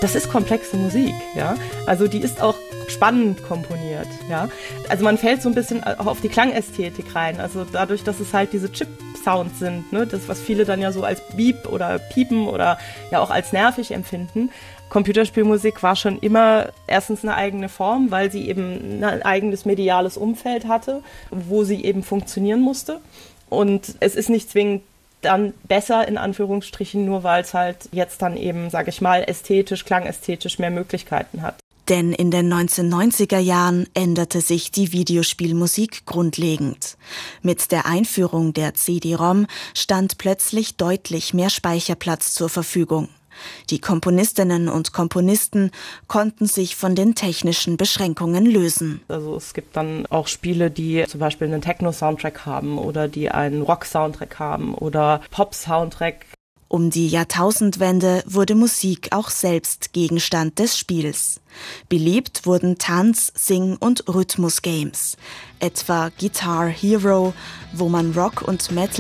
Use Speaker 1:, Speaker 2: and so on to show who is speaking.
Speaker 1: das ist komplexe Musik, ja. Also die ist auch spannend komponiert, ja. Also man fällt so ein bisschen auch auf die Klangästhetik rein. Also dadurch, dass es halt diese Chip-Sounds sind, ne, das, was viele dann ja so als Beep oder Piepen oder ja auch als nervig empfinden. Computerspielmusik war schon immer erstens eine eigene Form, weil sie eben ein eigenes mediales Umfeld hatte, wo sie eben funktionieren musste. Und es ist nicht zwingend dann besser, in Anführungsstrichen, nur weil es halt jetzt dann eben, sage ich mal, ästhetisch, klangästhetisch mehr Möglichkeiten hat.
Speaker 2: Denn in den 1990er Jahren änderte sich die Videospielmusik grundlegend. Mit der Einführung der CD-ROM stand plötzlich deutlich mehr Speicherplatz zur Verfügung. Die Komponistinnen und Komponisten konnten sich von den technischen Beschränkungen lösen.
Speaker 1: Also es gibt dann auch Spiele, die zum Beispiel einen Techno-Soundtrack haben oder die einen Rock-Soundtrack haben oder Pop-Soundtrack.
Speaker 2: Um die Jahrtausendwende wurde Musik auch selbst Gegenstand des Spiels. Beliebt wurden Tanz-, Sing- und Rhythmus-Games, etwa Guitar Hero, wo man Rock und Metal